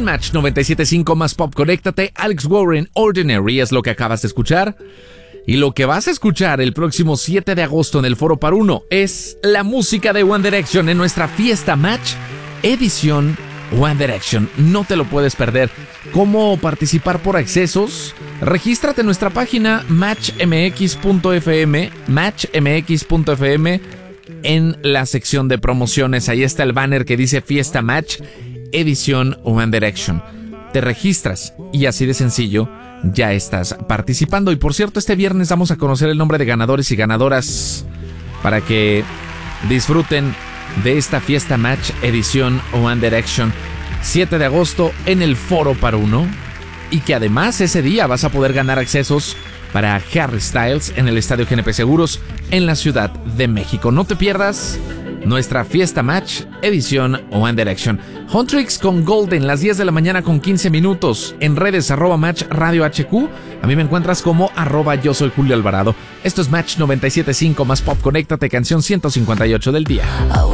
En Match 97.5 más Pop, conéctate. Alex Warren, Ordinary es lo que acabas de escuchar. Y lo que vas a escuchar el próximo 7 de agosto en el Foro Par Uno es la música de One Direction en nuestra fiesta Match edición One Direction. No te lo puedes perder. ¿Cómo participar por accesos? Regístrate en nuestra página matchmx.fm, matchmx.fm, en la sección de promociones. Ahí está el banner que dice Fiesta Match edición One Direction. Te registras y así de sencillo ya estás participando. Y por cierto, este viernes vamos a conocer el nombre de ganadores y ganadoras para que disfruten de esta Fiesta Match edición One Direction 7 de agosto en el Foro Par Uno, y que además ese día vas a poder ganar accesos para Harry Styles en el Estadio GNP Seguros en la Ciudad de México. No te pierdas nuestra Fiesta Match edición One Direction. Huntrix con Golden, las 10 de la mañana con 15 minutos. En redes @Match Radio HQ. A mí me encuentras como @Yo soy Julio Alvarado. Esto es Match 97.5 más Pop, conéctate, canción 158 del día.